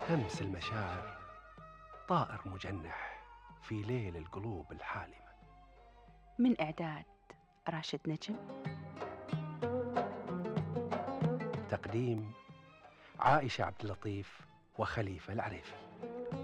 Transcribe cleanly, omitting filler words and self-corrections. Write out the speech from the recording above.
همس المشاعر طائر مجنح في ليل القلوب الحالمة. من إعداد راشد نجم، تقديم عائشة عبد اللطيف وخليفة العريفي.